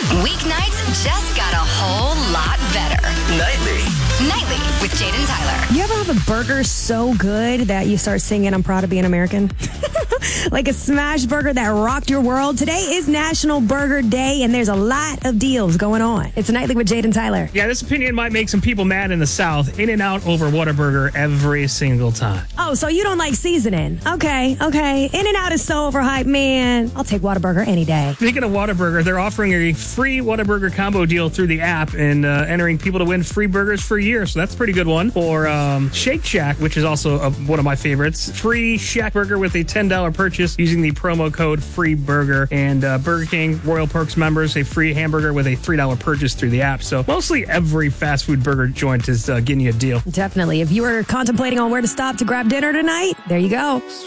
Weeknights just got a whole lot better. Nightly with Jade and Tyler. You ever have a burger so good that you start singing, "I'm proud to be an American"? Like a smash burger that rocked your world. Today is National Burger Day, and there's a lot of deals going on. It's Nightly with Jade and Tyler. Yeah, this opinion might make some people mad in the South. In-N-Out over Whataburger every single time. Oh, so you don't like seasoning? Okay. In-N-Out is so overhyped, man. I'll take Whataburger any day. Speaking of Whataburger, they're offering a free Whataburger combo deal through the app and entering people to win free burgers for a year. So that's a pretty good one. Or Shake Shack, which is also one of my favorites. Free Shack Burger with a $10 purchase using the promo code FREEBURGER. And Burger King Royal Perks members, a free hamburger with a $3 purchase through the app. So mostly every fast food burger joint is getting you a deal. Definitely. If you were contemplating on where to stop to grab dinner tonight, there you go.